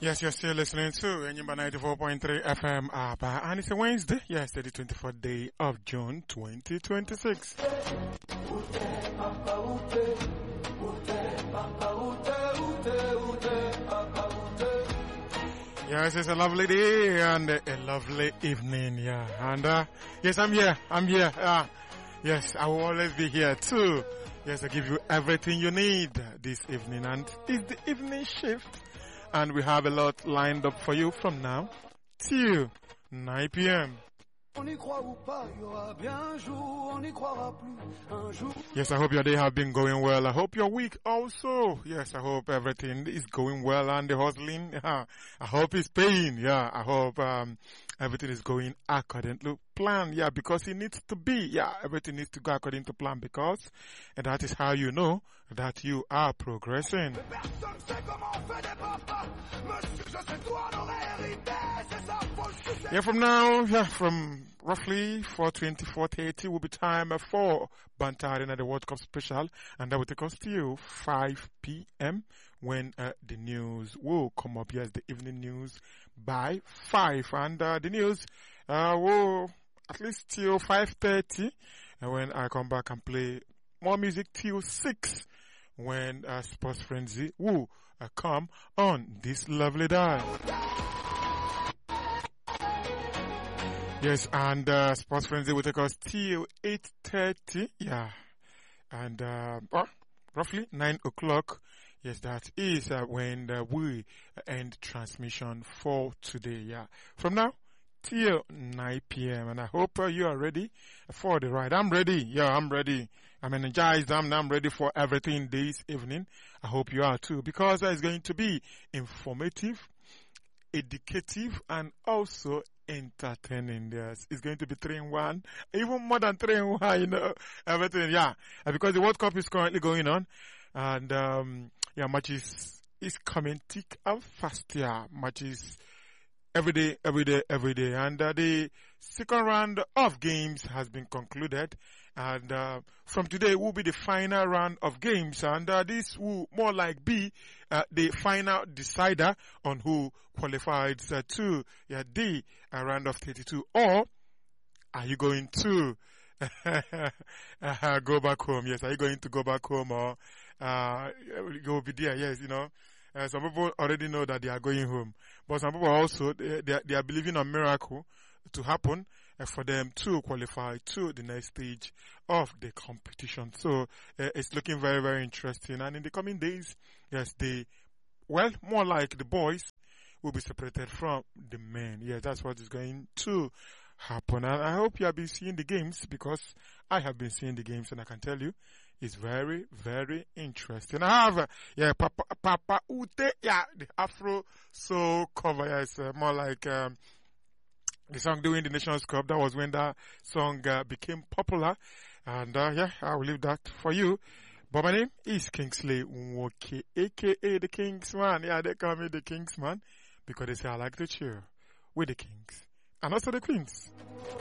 Yes, you're still listening to Enyimba 94.3 FM Aba, and it's a Wednesday. Yes, the 24th day of June 2026. Yes, it's a lovely day and a lovely evening, yeah. And yes, I'm here. Yes, I will always be here too. Yes, I give you everything you need this evening, and it's the evening shift. And we have a lot lined up for you from now till 9 p.m. Yes, I hope your day have been going well. I hope your week also. Yes, I hope everything is going well and the hustling. I hope it's paying. Yeah, I hope everything is going according to plan. Yeah, because it needs to be. Yeah, everything needs to go according to plan because that is how you know that you are progressing. Yeah, from now, from roughly 4:20, 4:30 will be time for Bantarin at the World Cup special, and that will take us till 5 p.m. when the news will come up. Yes, the evening news by 5, and the news will at least till 5:30, and when I come back and play more music till 6, when Sports Frenzy will come on this lovely dial. Yes, and Sports Frenzy will take us till 8:30, yeah, and roughly 9 o'clock. Yes, that is when we end transmission for today, yeah. From now till 9 p.m. and I hope you are ready for the ride. I'm ready, yeah, I'm ready. I'm energized, I'm ready for everything this evening. I hope you are too, because it's going to be informative, educative, and also entertaining. Yes, it's going to be 3-in-1, even more than 3-in-1, you know, everything, yeah. Because the World Cup is currently going on, and yeah, matches is coming thick and fast, yeah. Matches every day, and the second round of games has been concluded, and from today will be the final round of games, and this will more like be the final decider on who qualifies to the round of 32, or are you going to go back home? Yes, are you going to go back home, or you'll be there? Yes, you know. Some people already know that they are going home, but some people also they are believing a miracle to happen for them to qualify to the next stage of the competition. So it's looking very, very interesting. And in the coming days, yes, more like the boys will be separated from the men. Yes, that's what is going to happen. And I hope you have been seeing the games, because I have been seeing the games, and I can tell you, it's very, very interesting. I have, Papa Ute, the Afro Soul cover. Yeah, it's more like the song during the Nations Cup. That was when that song became popular. And I will leave that for you. But my name is Kingsley Nwoke, a.k.a. the Kingsman. Yeah, they call me the Kingsman because they say I like to cheer with the Kings and also the Queens.